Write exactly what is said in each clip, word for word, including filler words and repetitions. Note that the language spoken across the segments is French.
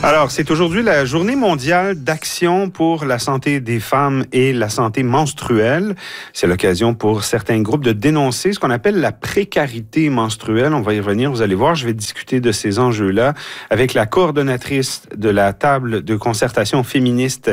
Alors, c'est aujourd'hui la journée mondiale d'action pour la santé des femmes et la santé menstruelle. C'est l'occasion pour certains groupes de dénoncer ce qu'on appelle la précarité menstruelle. On va y revenir, vous allez voir. Je vais discuter de ces enjeux-là avec la coordonnatrice de la table de concertation féministe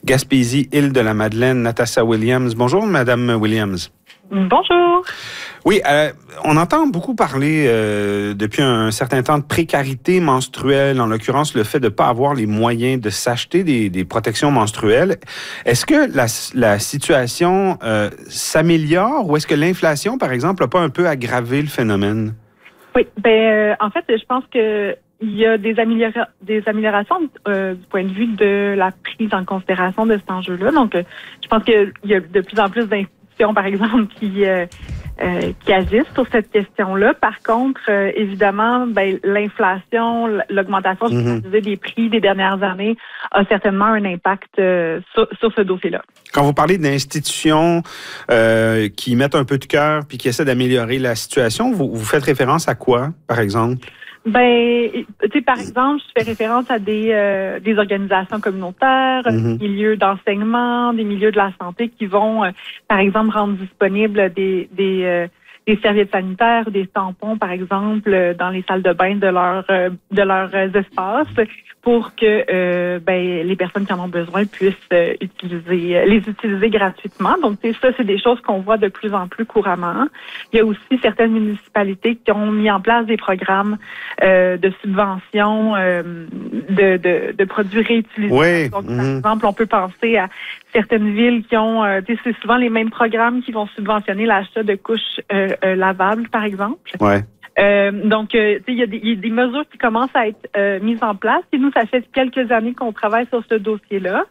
Gaspésie-Île-de-la-Madeleine, Natasha Williams. Bonjour, Madame Williams. Bonjour. Oui, euh, on entend beaucoup parler euh, depuis un certain temps de précarité menstruelle, en l'occurrence le fait de ne pas avoir les moyens de s'acheter des, des protections menstruelles. Est-ce que la, la situation euh, s'améliore ou est-ce que l'inflation, par exemple, n'a pas un peu aggravé le phénomène? Oui, ben euh, en fait, je pense que il y a des, améliora- des améliorations euh, du point de vue de la prise en considération de cet enjeu-là. Donc, euh, je pense qu'il y a de plus en plus d'institutions, par exemple, qui euh, euh, qui agissent sur cette question-là. Par contre, euh, évidemment, ben, l'inflation, l'augmentation mm-hmm. des prix des dernières années a certainement un impact euh, sur, sur ce dossier-là. Quand vous parlez d'institutions euh, qui mettent un peu de cœur puis qui essaient d'améliorer la situation, vous, vous faites référence à quoi, par exemple? Ben, tu sais, par exemple, je fais référence à des euh, des organisations communautaires, mm-hmm. des milieux d'enseignement, des milieux de la santé qui vont, euh, par exemple, rendre disponibles des des euh, des serviettes sanitaires, des tampons, par exemple, dans les salles de bain de leur euh, de leurs espaces, pour que euh, ben les personnes qui en ont besoin puissent euh, utiliser les utiliser gratuitement. Donc, ça, c'est des choses qu'on voit de plus en plus couramment. Il y a aussi certaines municipalités qui ont mis en place des programmes euh, de subvention euh, de, de de produits réutilisés. Oui. Donc, mm-hmm. par exemple, on peut penser à certaines villes qui ont, euh, tu sais, c'est souvent les mêmes programmes qui vont subventionner l'achat de couches euh, euh, lavables, par exemple. Ouais. Euh, donc, euh, il y, y a des mesures qui commencent à être euh, mises en place. Et nous, ça fait quelques années qu'on travaille sur ce dossier-là.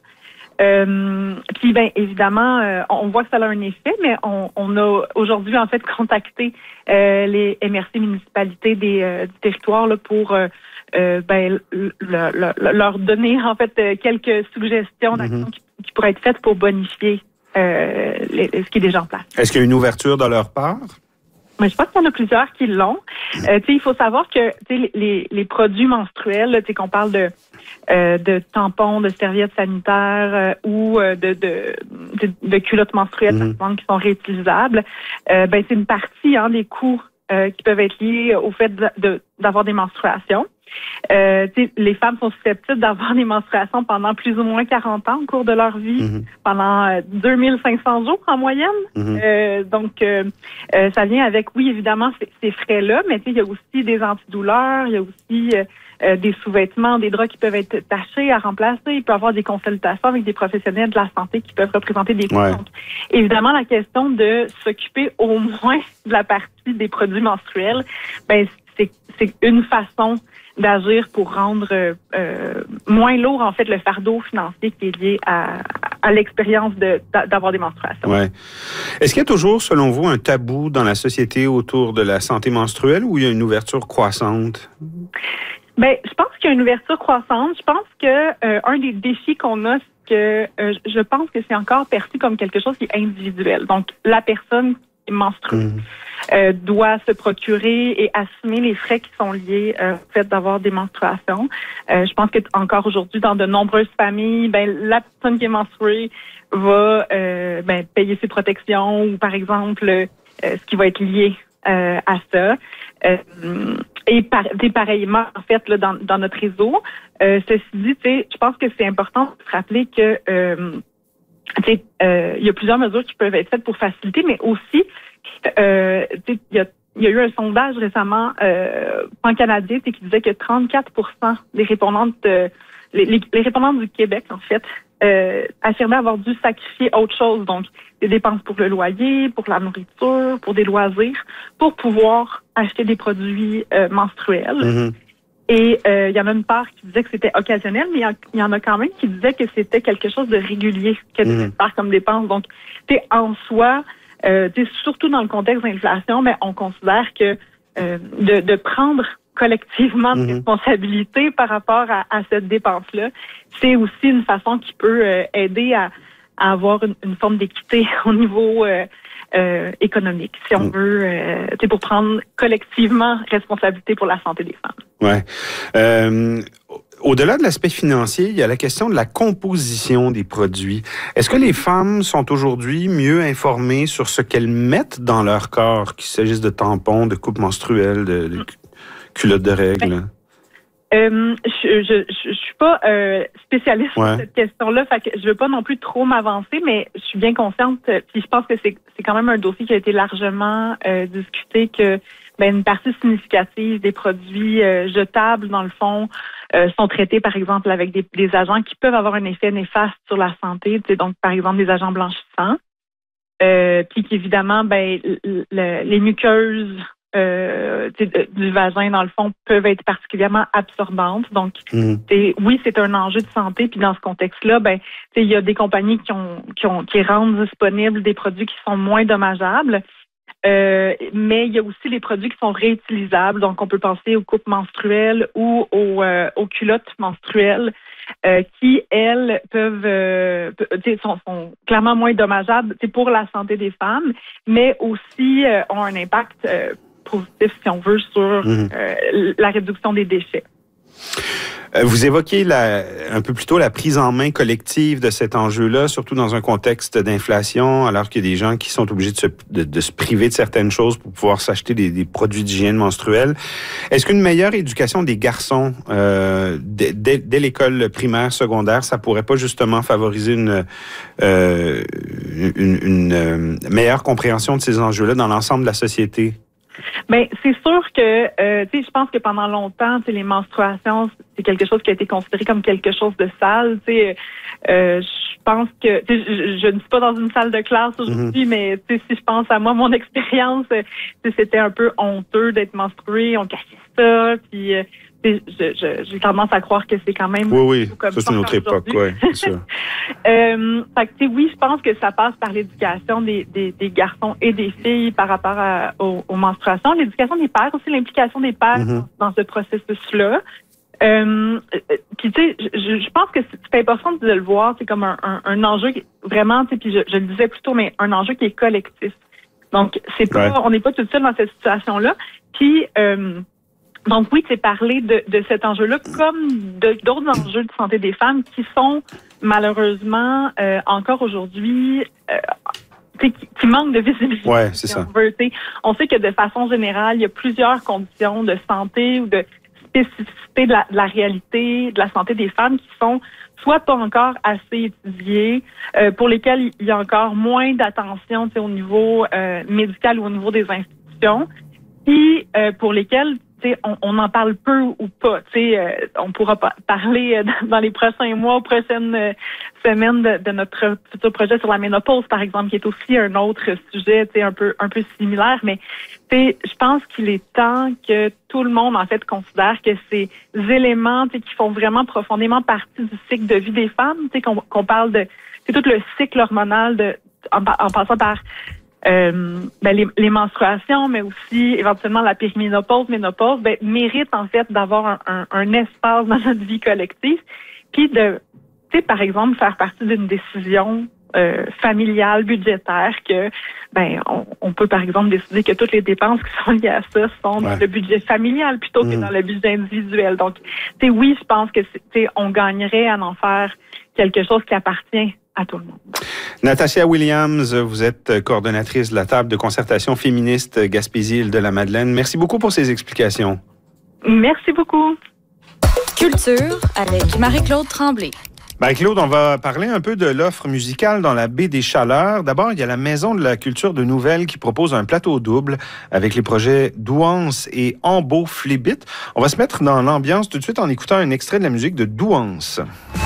Euh, puis, bien, évidemment, euh, on voit que ça a un effet, mais on, on a aujourd'hui, en fait, contacté euh, les M R C municipalités des, euh, du territoire là, pour euh, euh, ben, le, le, le, leur donner, en fait, quelques suggestions d'actions mm-hmm. qui, qui pourraient être faites pour bonifier euh, les, ce qui est déjà en place. Est-ce qu'il y a une ouverture de leur part? Mais je pense qu'il y en a plusieurs qui l'ont. Euh, il faut savoir que les, les produits menstruels, qu'on parle de, euh, de tampons, de serviettes sanitaires euh, ou euh, de, de, de, de culottes menstruelles mm-hmm. qui sont réutilisables, euh, ben, c'est une partie hein, des coûts euh, qui peuvent être liés au fait de, de, d'avoir des menstruations. Euh, les femmes sont susceptibles d'avoir des menstruations pendant plus ou moins quarante ans au cours de leur vie, mm-hmm. pendant euh, deux mille cinq cents jours en moyenne. Mm-hmm. Euh, donc, euh, euh, ça vient avec, oui, évidemment, ces, ces frais-là, mais il y a aussi des antidouleurs, il y a aussi euh, euh, des sous-vêtements, des draps qui peuvent être tachés à remplacer. Il peut y avoir des consultations avec des professionnels de la santé qui peuvent représenter des coûts. Ouais. Donc, évidemment, la question de s'occuper au moins de la partie des produits menstruels, ben c'est, c'est une façon d'agir pour rendre euh, moins lourd, en fait, le fardeau financier qui est lié à, à l'expérience de, d'avoir des menstruations. Ouais. Est-ce qu'il y a toujours, selon vous, un tabou dans la société autour de la santé menstruelle ou il y a une ouverture croissante? Bien, je pense qu'il y a une ouverture croissante. Je pense que euh, un des défis qu'on a, c'est que euh, je pense que c'est encore perçu comme quelque chose qui est individuel. Donc, la personne qui menstrue mmh. Euh, doit se procurer et assumer les frais qui sont liés euh, au fait d'avoir des menstruations. Euh, je pense que encore aujourd'hui, dans de nombreuses familles, ben la personne qui est menstruée va euh, ben, payer ses protections ou, par exemple, euh, ce qui va être lié euh, à ça. Euh, et par, pareillement, en fait, là, dans, dans notre réseau, euh, ceci dit, je pense que c'est important de se rappeler que euh, il euh, y a plusieurs mesures qui peuvent être faites pour faciliter, mais aussi Euh, il y a, y a eu un sondage récemment euh, pan-canadien qui disait que trente-quatre pour cent des répondantes, euh, les, les, les répondantes du Québec, en fait, euh, affirmaient avoir dû sacrifier autre chose. Donc, des dépenses pour le loyer, pour la nourriture, pour des loisirs, pour pouvoir acheter des produits euh, menstruels. Mm-hmm. Et il euh, y en a une part qui disait que c'était occasionnel, mais il y, y en a quand même qui disaient que c'était quelque chose de régulier que de mm-hmm. faire comme dépense. Donc, c'est en soi... Euh, surtout dans le contexte d'inflation, mais on considère que euh, de, de prendre collectivement des mm-hmm. responsabilités par rapport à, à cette dépense-là, c'est aussi une façon qui peut euh, aider à, à avoir une, une forme d'équité au niveau euh, euh, économique, si on mm. veut, euh, c'est pour prendre collectivement responsabilité pour la santé des femmes. Ouais. Euh, Au-delà de l'aspect financier, il y a la question de la composition des produits. Est-ce que les femmes sont aujourd'hui mieux informées sur ce qu'elles mettent dans leur corps, qu'il s'agisse de tampons, de coupes menstruelles, de, de culottes de règles? Ben, euh, je, je, je, je suis pas euh, spécialiste ouais. sur cette question-là, fait que je veux pas non plus trop m'avancer, mais je suis bien consciente, puis je pense que c'est, c'est quand même un dossier qui a été largement euh, discuté, que ben, une partie significative des produits euh, jetables, dans le fond, euh, sont traités, par exemple, avec des, des agents qui peuvent avoir un effet néfaste sur la santé, donc, par exemple, des agents blanchissants, euh, puis qu'évidemment, ben, le, le, les muqueuses euh, du vagin, dans le fond, peuvent être particulièrement absorbantes. Donc, mmh. oui, c'est un enjeu de santé, puis dans ce contexte-là, ben, il y a des compagnies qui ont, qui ont qui rendent disponibles des produits qui sont moins dommageables. Euh, mais il y a aussi les produits qui sont réutilisables. Donc, on peut penser aux coupes menstruelles ou aux, euh, aux culottes menstruelles euh, qui, elles, peuvent euh, sont, sont clairement moins dommageables pour la santé des femmes, mais aussi euh, ont un impact euh, positif, si on veut, sur mmh. euh, la réduction des déchets. Vous évoquiez la, un peu plus tôt la prise en main collective de cet enjeu-là, surtout dans un contexte d'inflation, alors qu'il y a des gens qui sont obligés de se, de, de se priver de certaines choses pour pouvoir s'acheter des, des produits d'hygiène menstruelle. Est-ce qu'une meilleure éducation des garçons euh, dès, dès, dès l'école primaire, secondaire, ça pourrait pas justement favoriser une, euh, une, une euh, meilleure compréhension de ces enjeux-là dans l'ensemble de la société? Bien, c'est sûr que, euh, tu sais, je pense que pendant longtemps, tu sais, les menstruations, c'est quelque chose qui a été considéré comme quelque chose de sale. Tu sais, euh, je pense que, tu sais, je, je ne suis pas dans une salle de classe aujourd'hui, mm-hmm. mais tu sais, si je pense à moi, mon expérience, c'était un peu honteux d'être menstruée, on cachait ça, puis. Euh, Je, je, j'ai tendance à croire que c'est quand même... Oui, oui, comme ça, c'est une autre époque, oui, c'est ça. euh, fait que, tu sais, oui, je pense que ça passe par l'éducation des, des, des garçons et des filles par rapport à, aux, aux menstruations. L'éducation des pères aussi, l'implication des pères mm-hmm. dans, dans ce processus-là. Euh, puis, tu sais, je, je pense que c'est important de le voir, c'est comme un, un, un enjeu qui, vraiment, tu sais, puis je, je le disais plus tôt, mais un enjeu qui est collectif. Donc, c'est pas, ouais. on n'est pas tout seul dans cette situation-là. Puis... Euh, Donc oui, c'est parler de, de cet enjeu-là comme de, d'autres enjeux de santé des femmes qui sont malheureusement euh, encore aujourd'hui euh, qui, qui manquent de visibilité. Ouais, c'est ça. On, veut, on sait que de façon générale, il y a plusieurs conditions de santé ou de spécificité de la, de la réalité de la santé des femmes qui sont soit pas encore assez étudiées, euh, pour lesquelles il y a encore moins d'attention au niveau euh, médical ou au niveau des institutions, et euh, pour lesquelles On, on en parle peu ou pas. Euh, on pourra pa- parler euh, dans les prochains mois, prochaines euh, semaines de, de notre futur projet sur la ménopause, par exemple, qui est aussi un autre sujet un peu un peu similaire. Mais je pense qu'il est temps que tout le monde, en fait, considère que ces éléments qui font vraiment profondément partie du cycle de vie des femmes, qu'on, qu'on parle de c'est tout le cycle hormonal de en, en passant par Euh, ben les, les menstruations, mais aussi éventuellement la périménopause, ménopause, ben, méritent en fait d'avoir un, un, un espace dans notre vie collective, puis de, tu sais, par exemple, faire partie d'une décision euh, familiale, budgétaire, que ben on, on peut par exemple décider que toutes les dépenses qui sont liées à ça sont ouais. dans le budget familial plutôt mmh. que dans le budget individuel. Donc, tu sais, oui, je pense que tu sais, on gagnerait à en faire quelque chose qui appartient à tout le monde. Natacha Williams, vous êtes coordonnatrice de la table de concertation féministe Gaspésie-Île-de-la-Madeleine. Merci beaucoup pour ces explications. Merci beaucoup. Culture avec Marie-Claude Tremblay. Marie-Claude, on va parler un peu de l'offre musicale dans la baie des Chaleurs. D'abord, il y a la Maison de la culture de Nouvelles qui propose un plateau double avec les projets Douance et Ambeau Flébit. On va se mettre dans l'ambiance tout de suite en écoutant un extrait de la musique de Douance.